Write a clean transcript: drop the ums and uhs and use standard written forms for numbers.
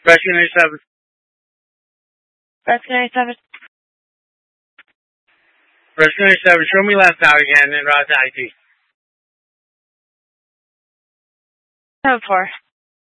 Rescue 97. Rescue 97. Rescue 97, show me left now again and route to IT. 7-4.